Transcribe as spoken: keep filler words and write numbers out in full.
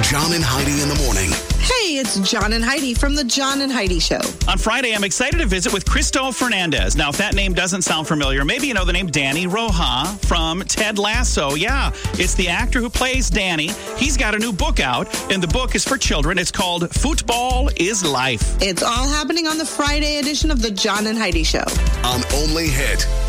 John and Heidi in the morning. Hey, it's John and Heidi from the John and Heidi Show. On Friday, I'm excited to visit with Cristo Fernandez. Now, if that name doesn't sound familiar, maybe you know the name Danny Roja from Ted Lasso. Yeah, it's the actor who plays Danny. He's got a new book out, and the book is for children. It's called Football is Life. It's all happening on the Friday edition of the John and Heidi Show. On Only Hit